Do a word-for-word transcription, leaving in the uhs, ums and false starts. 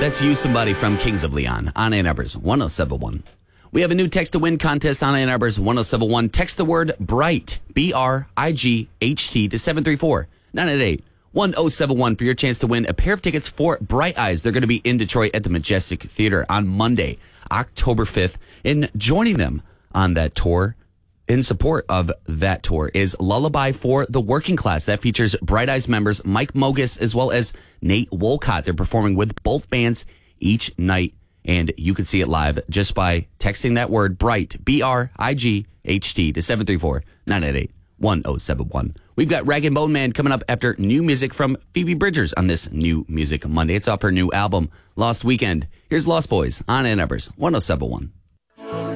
That's You Somebody from Kings of Leon on Ann Arbor's one oh seven one. We have a new text to win contest on Ann Arbor's one oh seven one. Text the word BRIGHT, B R I G H T, to seven three four, nine eight eight, one oh seven one for your chance to win a pair of tickets for Bright Eyes. They're going to be in Detroit at the Majestic Theater on Monday, October fifth. And joining them on that tour, in support of that tour, is Lullaby for the Working Class. That features Bright Eyes members Mike Mogus as well as Nate Wolcott. They're performing with both bands each night, and you can see it live just by texting that word BRIGHT, B R I G H T, to seven three four, nine eight eight, one oh seven one. We've got Rag and Bone Man coming up after new music from Phoebe Bridgers on this New Music Monday. It's off her new album, Lost Weekend. Here's Lost Boys on Ann Arbor's one oh seven one.